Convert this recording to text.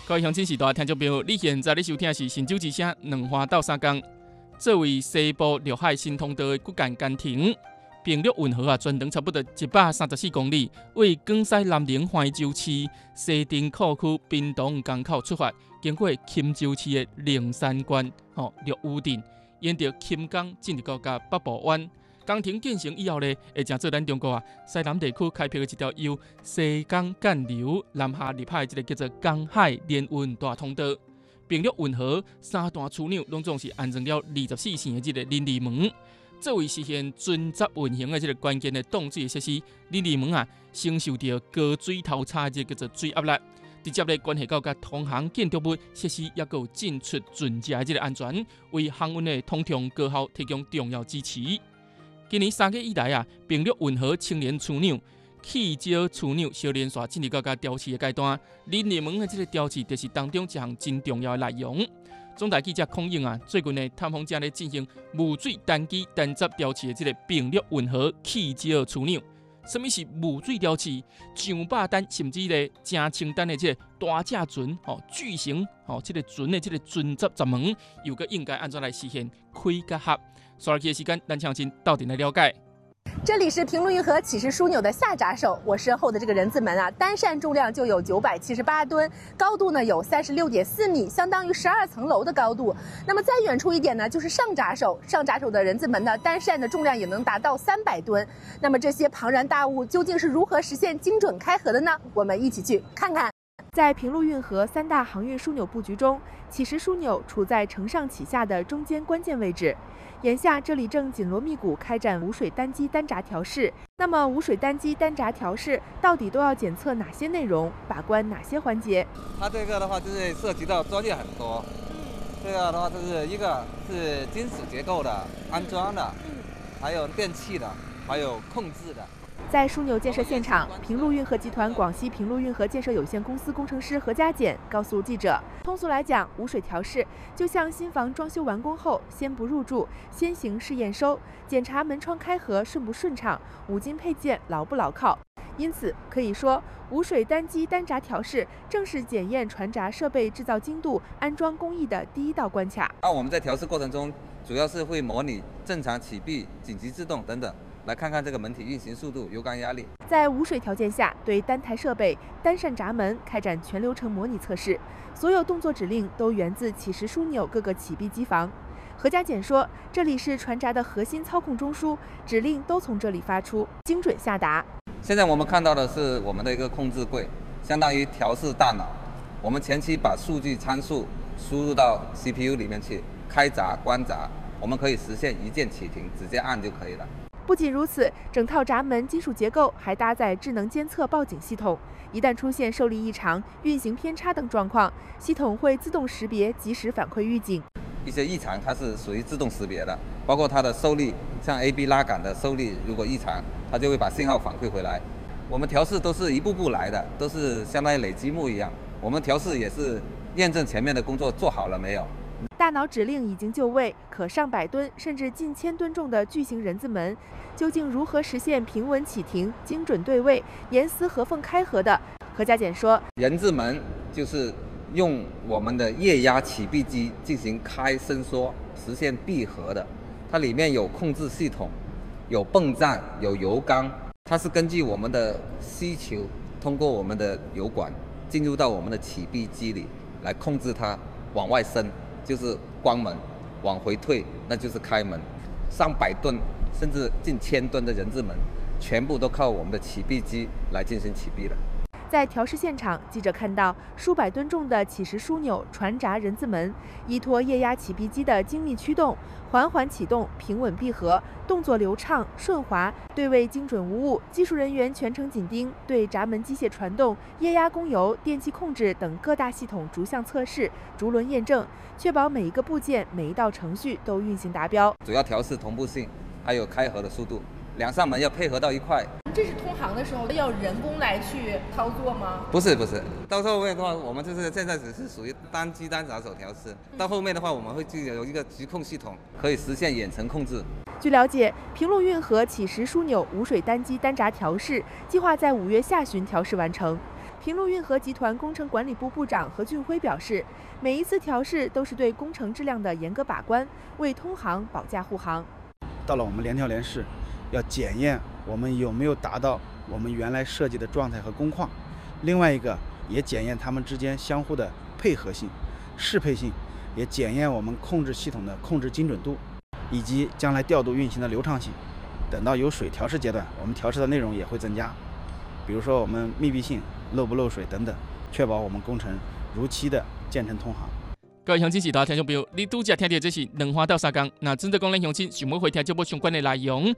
各位乡亲时代听众朋友，你现在收听的是新酒之声两花斗三江。作为西部陆海新通道的骨干干亭，平陆运河全长差不多134公里，为广西南宁怀州市西丁库区滨东港口出发，经过钦州市的灵山关、绿屿镇，沿着钦江进入到北部湾。工程建成以后呢，会成做咱中国西南地区开辟的一条由西港干流南下入海的一个叫做港海联运大通道。平陆运河三大枢纽拢总是安装了24线的这个lin离门，作为实现准则运行的这个关键的挡水设施，lin离门承受着高水头差的叫做水压力，直接咧关系到通航建筑物设施也有进出准则的这个安全，为航运的通畅高效提供重要支持。今年3月以来平陆运河青年枢纽、气礁枢纽小连续进入到调试的阶段，lin离门的这个调试就是当中一项真重要的内容。总台记者孔颖最近呢探访正咧进行无水单机单闸调试的这个平陆运河气礁枢纽。什么是无水调试？上百吨甚至咧成千吨的这个大架船巨型这个船的这个船闸闸门，又个应该安怎来实现开甲合？刷起的时间，咱相亲到底来了解。 这里是平陆运河起石枢纽的下闸手，我身后的这个人字门单扇重量就有978吨，高度呢有36.4米，相当于12层楼的高度。那么再远处一点呢，就是上闸手，上闸手的人字门呢，单扇的重量也能达到300吨。那么这些庞然大物究竟是如何实现精准开合的呢？我们一起去看看。在平陆运河3大航运枢纽布局中，起石枢纽处在承上启下的中间关键位置。眼下这里正紧锣密鼓开展无水单机单闸调试。那么无水单机单闸调试到底都要检测哪些内容，把关哪些环节？ 它这个的话就是涉及到专业很多。这个的话就是一个是金属结构的安装的，还有电器的，还有控制的。 在枢纽建设现场，平陆运河集团广西平陆运河建设有限公司工程师何家简告诉记者，通俗来讲，无水调试就像新房装修完工后，先不入住，先行试验收，检查门窗开合顺不顺畅，五金配件牢不牢靠。因此可以说，无水单机单闸调试正是检验船闸设备制造精度、安装工艺的第一道关卡。 我们在调试过程中，主要是会模拟正常启闭、紧急制动等等，来看看这个门体运行速度、油缸压力。 在无水条件下，对单台设备、单扇闸门开展全流程模拟测试，所有动作指令都源自起石枢纽各个启闭机房。何家简说，这里是船闸的核心操控中枢，指令都从这里发出，精准下达。 现在我们看到的是我们的一个控制柜，相当于调试大脑。我们前期把数据参数输入到 CPU 里面去，开闸、关闸，我们可以实现一键启停，直接按就可以了。 不仅如此，整套闸门金属结构还搭载智能监测报警系统，一旦出现受力异常、运行偏差等状况，系统会自动识别，及时反馈预警。 一些异常它是属于自动识别的，包括它的收力，像 AB 拉杆的收力如果异常，它就会把信号反馈回来。我们调试都是一步步来的，都是相当于累积木一样。我们调试也是验证前面的工作做好了没有。 大脑指令已经就位，可上百吨甚至近1000吨重的巨型人字门，究竟如何实现平稳启停、精准对位、严丝合缝开合的？何家简说， 人字门就是用我们的液压启闭机进行开伸缩，实现闭合的。它里面有控制系统，有泵站，有油缸，它是根据我们的需求，通过我们的油管进入到我们的启闭机里来控制它往外伸，就是关门；往回退，那就是开门。上百吨甚至近1000吨的人字门，全部都靠我们的启闭机来进行启闭的。 在调试现场，记者看到数百吨重的起石枢纽船闸人字门，依托液压启闭机的精密驱动，缓缓启动，平稳闭合，动作流畅顺滑，对位精准无误。技术人员全程紧盯，对闸门机械传动、液压供油、电气控制等各大系统逐项测试、逐轮验证，确保每一个部件、每一道程序都运行达标。 主要调试同步性，还有开合的速度，两扇门要配合到一块。 这是通航的时候要人工来去操作吗？ 不是，到后面的话，我们就是现在只是属于单机单闸手调试。到后面的话，我们会有一个局控系统，可以实现远程控制。 据了解，平陆运河起石枢纽无水单机单闸调试计划在5月下旬调试完成。 平陆运河集团工程管理部部长何俊辉表示，每一次调试都是对工程质量的严格把关，为通航保驾护航。 到了我们联调联试，要检验我们有没有达到我们原来设计的状态和工况，另外一个也检验它们之间相互的配合性、适配性，也检验我们控制系统的控制精准度，以及将来调度运行的流畅性。等到有水调试阶段，我们调试的内容也会增加，比如说我们密闭性、漏不漏水等等，确保我们工程如期的建成通航。 各位乡亲、其他听众朋友，你拄则听到这是两花到三工，那真的讲咱乡亲想要回听节目相关的内容，